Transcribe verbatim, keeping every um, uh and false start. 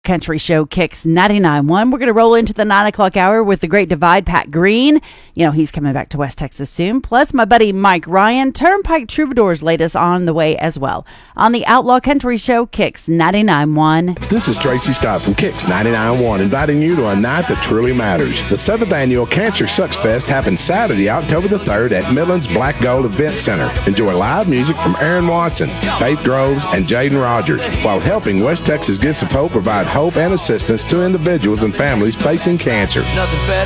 Country Show Kicks ninety-nine point one. We're going to roll into the nine o'clock hour with the Great Divide, Pat Green. You know, he's coming back to West Texas soon. Plus, my buddy Mike Ryan, Turnpike Troubadours, latest on the way as well. On the Outlaw Country Show Kicks ninety-nine point one. This is Tracy Scott from Kicks ninety-nine point one, inviting you to a night that truly matters. The seventh Annual Cancer Sucks Fest happens Saturday, October the third at Midland's Black Gold Event Center. Enjoy live music from Aaron Watson, Faith Groves, and Jaden Rogers, while helping West Texas Gifts of Hope provide hope and assistance to individuals and families facing cancer. Nothing's better.